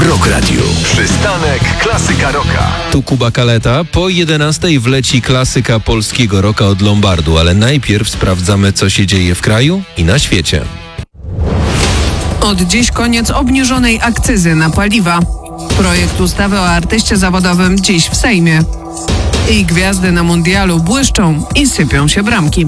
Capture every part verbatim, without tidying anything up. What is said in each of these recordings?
Rock Radio. Przystanek Klasyka Rocka. Tu Kuba Kaleta. Po jedenastej wleci klasyka polskiego rocka od Lombardu, ale najpierw sprawdzamy, co się dzieje w kraju i na świecie. Od dziś koniec obniżonej akcyzy na paliwa. Projekt ustawy o artyście zawodowym dziś w Sejmie. I gwiazdy na mundialu błyszczą i sypią się bramki.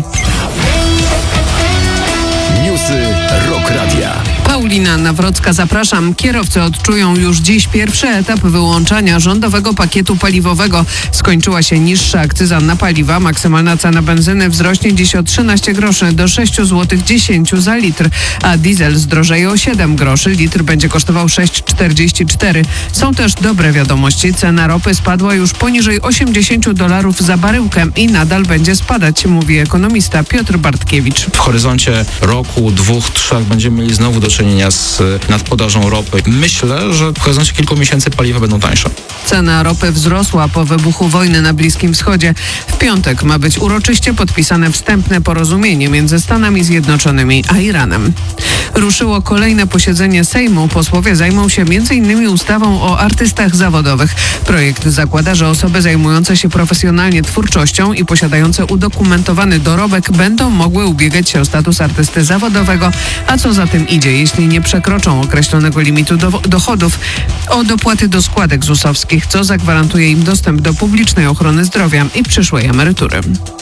Newsy Rock Radia. Paulina Nawrocka, zapraszam. Kierowcy odczują już dziś pierwszy etap wyłączania rządowego pakietu paliwowego. Skończyła się niższa akcyza na paliwa. Maksymalna cena benzyny wzrośnie dziś o trzynaście groszy do sześć złotych dziesięć za litr, a diesel zdrożeje o siedem groszy. Litr będzie kosztował sześć czterdzieści cztery. Są też dobre wiadomości. Cena ropy spadła już poniżej osiemdziesiąt dolarów za baryłkę i nadal będzie spadać, mówi ekonomista Piotr Bartkiewicz. W horyzoncie roku, dwóch, trzech będziemy mieli znowu do czynienia z nadpodażą ropy. Myślę, że w horyzoncie kilku miesięcy paliwa będą tańsze. Cena ropy wzrosła po wybuchu wojny na Bliskim Wschodzie. W piątek ma być uroczyście podpisane wstępne porozumienie między Stanami Zjednoczonymi a Iranem. Ruszyło kolejne posiedzenie Sejmu. Posłowie zajmą się między innymi ustawą o artystach zawodowych. Projekt zakłada, że osoby zajmujące się profesjonalnie twórczością i posiadające udokumentowany dorobek będą mogły ubiegać się o status artysty zawodowego, a co za tym idzie, jeśli nie przekroczą określonego limitu do, dochodów, o dopłaty do składek zusowskich, co zagwarantuje im dostęp do publicznej ochrony zdrowia i przyszłej emerytury.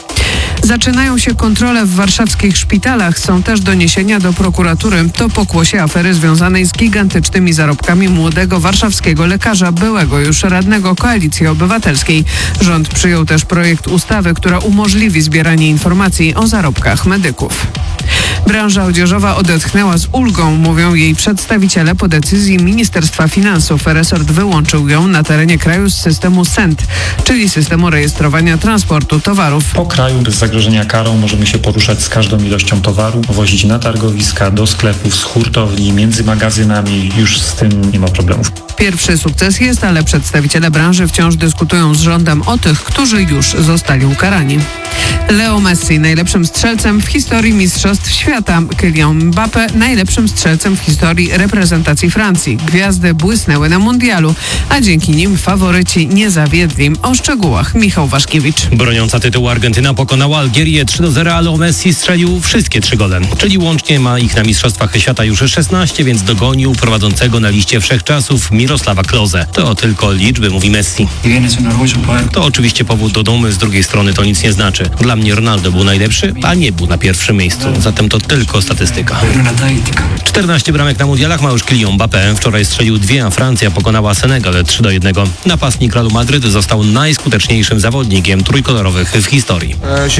Zaczynają się kontrole w warszawskich szpitalach. Są też doniesienia do prokuratury. To pokłosie afery związanej z gigantycznymi zarobkami młodego warszawskiego lekarza, byłego już radnego Koalicji Obywatelskiej. Rząd przyjął też projekt ustawy, która umożliwi zbieranie informacji o zarobkach medyków. Branża odzieżowa odetchnęła z ulgą, mówią jej przedstawiciele po decyzji Ministerstwa Finansów. Resort wyłączył ją na terenie kraju z systemu S E N T, czyli systemu rejestrowania transportu towarów. Po kraju bez zagrożenia karą możemy się poruszać z każdą ilością towaru, wozić na targowiska, do sklepów, z hurtowni, między magazynami. Już z tym nie ma problemów. Pierwszy sukces jest, ale przedstawiciele branży wciąż dyskutują z rządem o tych, którzy już zostali ukarani. Leo Messi najlepszym strzelcem w historii Mistrzostw Świata. Kylian Mbappé najlepszym strzelcem w historii reprezentacji Francji. Gwiazdy błysnęły na mundialu, a dzięki nim faworyci nie zawiedli. O szczegółach Michał Waszkiewicz. Broniąca tytułu Argentyna pokonała Algierię trzy do zera, a Leo Messi strzelił wszystkie trzy gole. Czyli łącznie ma ich na Mistrzostwach Świata już szesnaście, więc dogonił prowadzącego na liście wszechczasów Mirosława Klose. To tylko liczby, mówi Messi. To oczywiście powód do dumy, z drugiej strony to nic nie znaczy. Dla mnie Ronaldo był najlepszy, a nie był na pierwszym miejscu. Zatem to tylko statystyka. czternaście bramek na mundialach ma już Kylian Mbappé. Wczoraj strzelił dwie, a Francja pokonała Senegal trzy do jednego. Napastnik Realu Madryt został najskuteczniejszym zawodnikiem trójkolorowych w historii.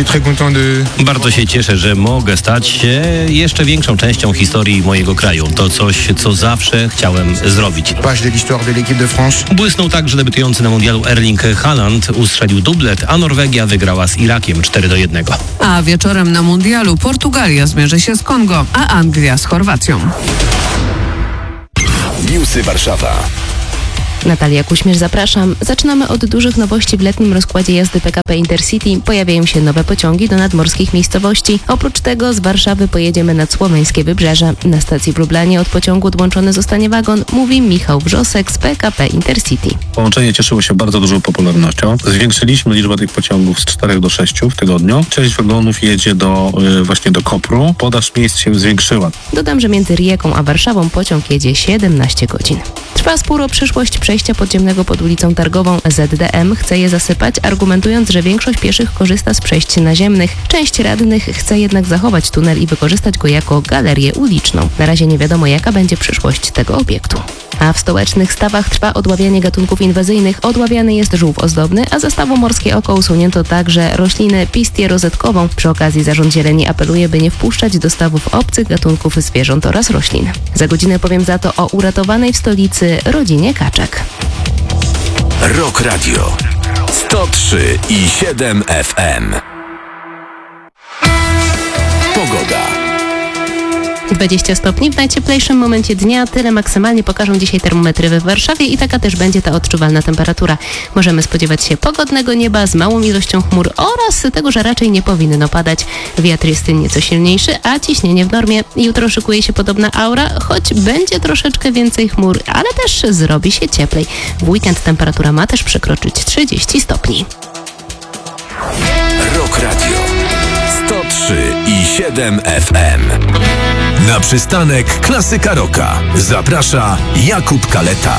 Bardzo się cieszę, że mogę stać się jeszcze większą częścią historii mojego kraju. To coś, co zawsze chciałem zrobić. Błysnął także debiutujący na mundialu Erling Haaland. Ustrzelił dublet, a Norwegia wygrała z Irakiem cztery do jednego. A wieczorem na mundialu Portugalia zmierzy się z Kongo, a Anglia z Chorwacją. Newsy Warszawa. Natalia Kuśmierz, zapraszam. Zaczynamy od dużych nowości w letnim rozkładzie jazdy P K P Intercity. Pojawiają się nowe pociągi do nadmorskich miejscowości. Oprócz tego z Warszawy pojedziemy nad słoweńskie Wybrzeże. Na stacji w Lublanie od pociągu odłączony zostanie wagon, mówi Michał Wrzosek z P K P Intercity. Połączenie cieszyło się bardzo dużą popularnością. Zwiększyliśmy liczbę tych pociągów z czterech do sześciu w tygodniu. Część wagonów jedzie do, właśnie do Kopru. Podaż miejsc się zwiększyła. Dodam, że między Rijeką a Warszawą pociąg jedzie siedemnaście godzin. Trwa spór o przyszłość przejścia podziemnego pod ulicą Targową. Z D M chce je zasypać, argumentując, że większość pieszych korzysta z przejść naziemnych. Część radnych chce jednak zachować tunel i wykorzystać go jako galerię uliczną. Na razie nie wiadomo, jaka będzie przyszłość tego obiektu. A w stołecznych stawach trwa odławianie gatunków inwazyjnych. Odławiany jest żółw ozdobny, a ze stawu Morskie Oko usunięto także roślinę pistię rozetkową. Przy okazji Zarząd Zieleni apeluje, by nie wpuszczać do stawów obcych gatunków zwierząt oraz roślin. Za godzinę powiem za to o uratowanej w stolicy rodzinie kaczek. Rock Radio sto trzy i siedem F M. Pogoda. dwadzieścia stopni w najcieplejszym momencie dnia. Tyle maksymalnie pokażą dzisiaj termometry w Warszawie i taka też będzie ta odczuwalna temperatura. Możemy spodziewać się pogodnego nieba z małą ilością chmur oraz tego, że raczej nie powinno padać. Wiatr jest nieco silniejszy, a ciśnienie w normie. Jutro szykuje się podobna aura, choć będzie troszeczkę więcej chmur, ale też zrobi się cieplej. W weekend temperatura ma też przekroczyć trzydzieści stopni. Rock Radio sto trzy i siedem F M. Na przystanek Klasyka Rocka zaprasza Jakub Kaleta.